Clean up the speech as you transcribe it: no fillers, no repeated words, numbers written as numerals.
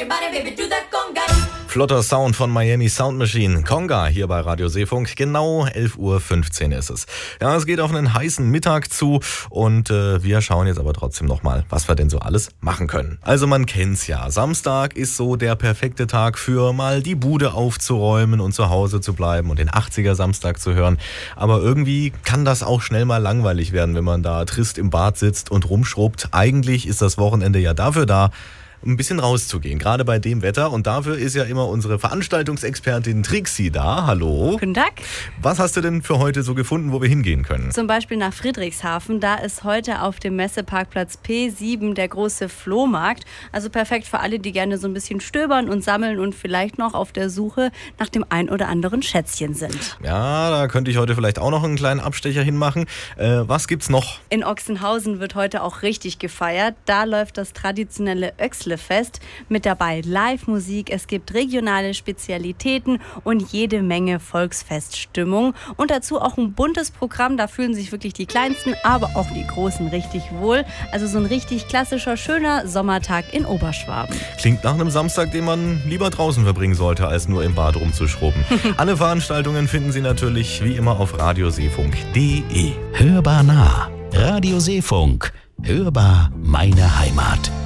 Flotter Sound von Miami Sound Machine. Conga hier bei Radio Seefunk. Genau 11:15 Uhr ist es. Ja, es geht auf einen heißen Mittag zu und wir schauen jetzt aber trotzdem nochmal, was wir denn so alles machen können. Also man kennt's ja. Samstag ist so der perfekte Tag für mal die Bude aufzuräumen und zu Hause zu bleiben und den 80er Samstag zu hören. Aber irgendwie kann das auch schnell mal langweilig werden, wenn man da trist im Bad sitzt und rumschrubbt. Eigentlich ist das Wochenende ja dafür da, ein bisschen rauszugehen, gerade bei dem Wetter. Und dafür ist ja immer unsere Veranstaltungsexpertin Trixie da. Hallo. Guten Tag. Was hast du denn für heute so gefunden, wo wir hingehen können? Zum Beispiel nach Friedrichshafen. Da ist heute auf dem Messeparkplatz P7 der große Flohmarkt. Also perfekt für alle, die gerne so ein bisschen stöbern und sammeln und vielleicht noch auf der Suche nach dem ein oder anderen Schätzchen sind. Ja, da könnte ich heute vielleicht auch noch einen kleinen Abstecher hinmachen. Was gibt's noch? In Ochsenhausen wird heute auch richtig gefeiert. Da läuft das traditionelle Öxle Fest. Mit dabei Live-Musik, es gibt regionale Spezialitäten und jede Menge Volksfeststimmung. Und dazu auch ein buntes Programm, da fühlen sich wirklich die Kleinsten, aber auch die Großen richtig wohl. Also so ein richtig klassischer, schöner Sommertag in Oberschwaben. Klingt nach einem Samstag, den man lieber draußen verbringen sollte, als nur im Bad rumzuschrubben. Alle Veranstaltungen finden Sie natürlich wie immer auf radioseefunk.de. Hörbar nah. Radio Seefunk. Hörbar meine Heimat.